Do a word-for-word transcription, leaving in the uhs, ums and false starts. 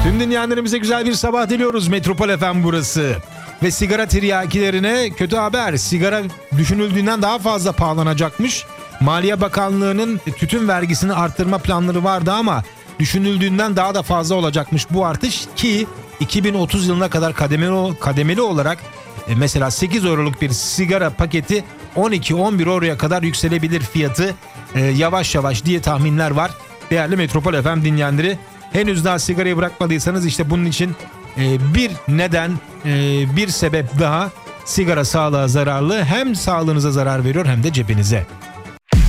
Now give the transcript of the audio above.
Tüm dinleyenlerimize güzel bir sabah diliyoruz. Metropol F M burası. Ve sigara tiryakilerine kötü haber. Sigara düşünüldüğünden daha fazla pahalanacakmış. Maliye Bakanlığı'nın tütün vergisini arttırma planları vardı ama düşünüldüğünden daha da fazla olacakmış bu artış ki iki bin otuz yılına kadar kademeli, kademeli olarak e, mesela sekiz euroluk bir sigara paketi on iki on bir euroya kadar yükselebilir fiyatı e, yavaş yavaş diye tahminler var. Değerli Metropol F M dinleyenleri, henüz daha sigarayı bırakmadıysanız işte bunun için e, bir neden, e, bir sebep daha: sigara sağlığa zararlı, hem sağlığınıza zarar veriyor hem de cebinize.